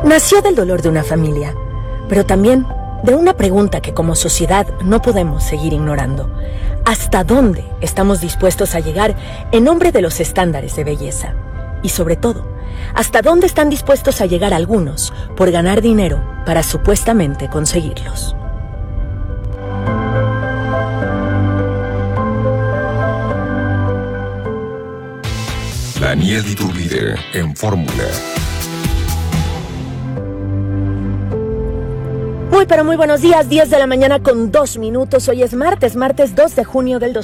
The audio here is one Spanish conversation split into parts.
Nació del dolor de una familia, pero también de una pregunta que como sociedad no podemos seguir ignorando. ¿Hasta dónde estamos dispuestos a llegar en nombre de los estándares de belleza? Y sobre todo, ¿hasta dónde están dispuestos a llegar algunos por ganar dinero para supuestamente conseguirlos? Daniel Iturbide en Fórmula. Muy buenos días, 10 de la mañana con 2 minutos. Hoy es martes 2 de junio del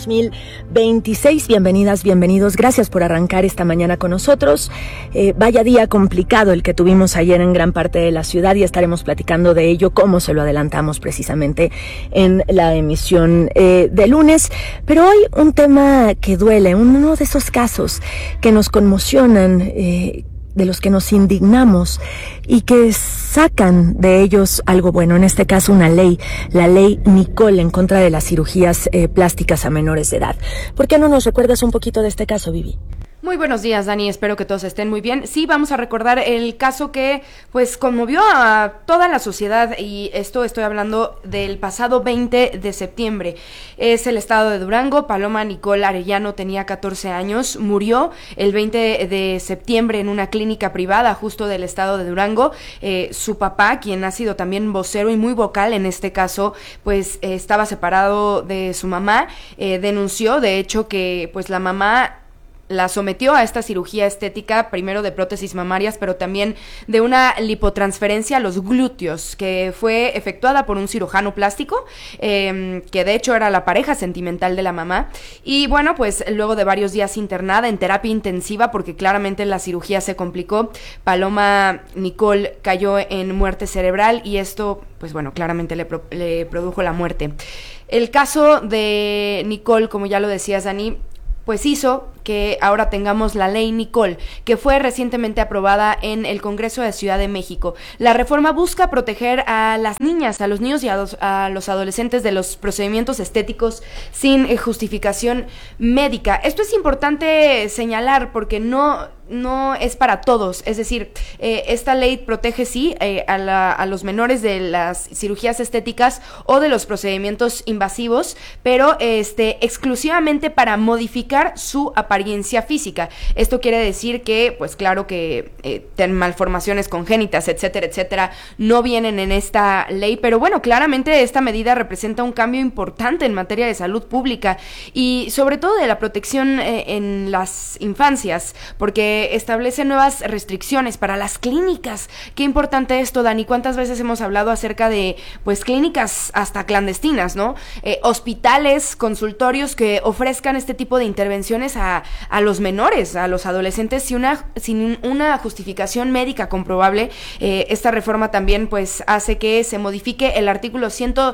2026. Bienvenidas, bienvenidos. Gracias por arrancar esta mañana con nosotros. Vaya día complicado el que tuvimos ayer en gran parte de la ciudad y estaremos platicando de ello, como se lo adelantamos precisamente en la emisión de lunes. Pero hoy un tema que duele, uno de esos casos que nos conmocionan, de los que nos indignamos y que sacan de ellos algo bueno, en este caso una ley, la ley Nicole en contra de las cirugías plásticas a menores de edad. ¿Por qué no nos recuerdas un poquito de este caso, Vivi? Muy buenos días, Dani, espero que todos estén muy bien. Sí, vamos a recordar el caso que pues conmovió a toda la sociedad, y esto estoy hablando del pasado 20 de septiembre. Es el estado de Durango. Paloma Nicole Arellano tenía 14 años, murió el 20 de septiembre en una clínica privada justo del estado de Durango. Su papá, quien ha sido también vocero y muy vocal en este caso, pues estaba separado de su mamá, denunció de hecho que pues la mamá la sometió a esta cirugía estética, primero de prótesis mamarias, pero también de una lipotransferencia a los glúteos, que fue efectuada por un cirujano plástico, que de hecho era la pareja sentimental de la mamá. Y bueno, pues luego de varios días internada en terapia intensiva, porque claramente la cirugía se complicó, Paloma Nicole cayó en muerte cerebral y esto, pues bueno, claramente le produjo la muerte. El caso de Nicole, como ya lo decías, Dani, pues hizo que ahora tengamos la ley Nicole, que fue recientemente aprobada en el Congreso de Ciudad de México. La reforma busca proteger a las niñas, a los niños y a los adolescentes de los procedimientos estéticos sin justificación médica. Esto es importante señalar porque no es para todos, es decir, esta ley protege sí a los menores de las cirugías estéticas o de los procedimientos invasivos, pero exclusivamente para modificar su apariencia física. Esto quiere decir que, pues claro que malformaciones congénitas, etcétera, etcétera, no vienen en esta ley, pero bueno, claramente esta medida representa un cambio importante en materia de salud pública y sobre todo de la protección en las infancias, porque establece nuevas restricciones para las clínicas. Qué importante esto, Dani. ¿Cuántas veces hemos hablado acerca de, pues, clínicas hasta clandestinas, ¿no? Hospitales, consultorios que ofrezcan este tipo de intervenciones a los menores, a los adolescentes, sin una justificación médica comprobable. Esta reforma también, pues, hace que se modifique el artículo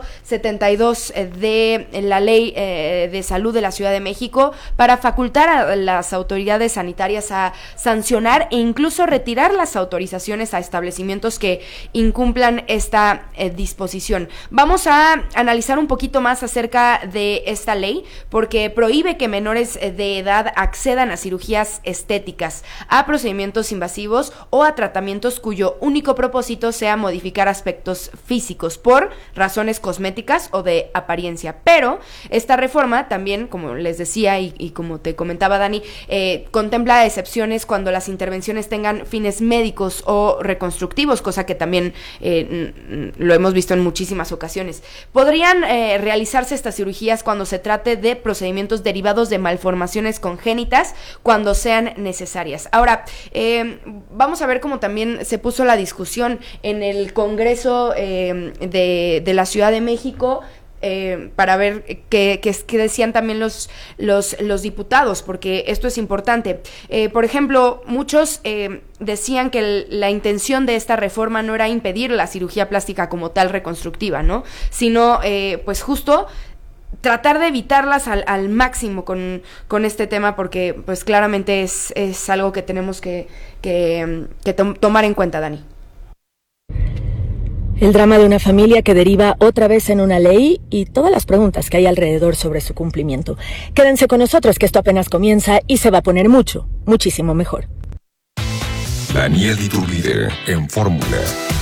172 de la Ley de Salud de la Ciudad de México para facultar a las autoridades sanitarias a sancionar e incluso retirar las autorizaciones a establecimientos que incumplan esta disposición. Vamos a analizar un poquito más acerca de esta ley, porque prohíbe que menores de edad accedan a cirugías estéticas, a procedimientos invasivos o a tratamientos cuyo único propósito sea modificar aspectos físicos por razones cosméticas o de apariencia. Pero esta reforma también, como les decía y como te comentaba, Dani, contempla excepciones cuando las intervenciones tengan fines médicos o reconstructivos, cosa que también lo hemos visto en muchísimas ocasiones. Podrían realizarse estas cirugías cuando se trate de procedimientos derivados de malformaciones congénitas, cuando sean necesarias. Ahora, vamos a ver cómo también se puso la discusión en el Congreso de la Ciudad de México, para ver qué decían también los diputados, porque esto es importante. Por ejemplo, muchos decían que la intención de esta reforma no era impedir la cirugía plástica como tal reconstructiva, ¿no? Sino, pues justo tratar de evitarlas al máximo con este tema, porque pues claramente es algo que tenemos que tomar en cuenta, Dani. El drama de una familia que deriva otra vez en una ley y todas las preguntas que hay alrededor sobre su cumplimiento. Quédense con nosotros, que esto apenas comienza y se va a poner muchísimo mejor. Daniel Iturbide en Fórmula.